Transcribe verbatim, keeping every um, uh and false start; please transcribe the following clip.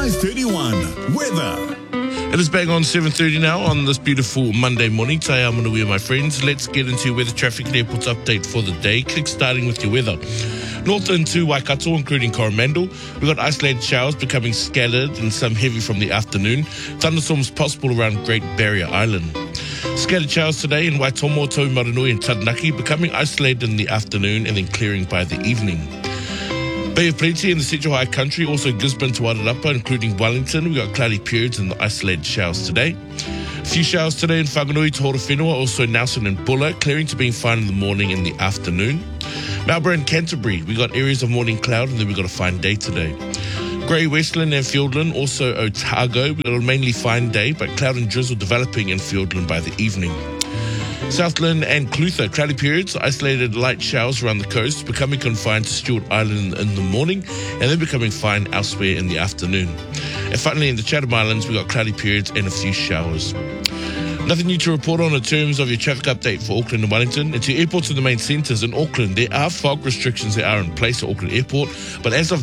Sky thirty-one. Weather. It is bang on seven thirty now on this beautiful Monday morning. Today I'm going to my friends. Let's get into your weather, traffic and airports update for the day. Kick starting with your weather. North into Waikato, including Coromandel. We've got isolated showers becoming scattered and some heavy from the afternoon. Thunderstorms possible around Great Barrier Island. Scattered showers today in Waitomo, Taumarunui and Taranaki, becoming isolated in the afternoon and then clearing by the evening. Bay of Plenty in the Central High Country, also Gisborne to Wairarapa, including Wellington. We've got cloudy periods and the isolated showers today. A few showers today in Whanganui to Horowhenua, also Nelson and Bulla, clearing to being fine in the morning and the afternoon. Melbourne and Canterbury, we got areas of morning cloud and then we've got a fine day today. Grey, Westland and Fiordland, also Otago, we've got a mainly fine day, but cloud and drizzle developing in Fiordland by the evening. Southland and Clutha, cloudy periods, isolated light showers around the coast, becoming confined to Stewart Island in the morning, and then becoming fine elsewhere in the afternoon. And finally, in the Chatham Islands, we've got cloudy periods and a few showers. Nothing new to report on in terms of your traffic update for Auckland and Wellington. And to airports in the main centres in Auckland, there are fog restrictions that are in place at Auckland Airport, but as of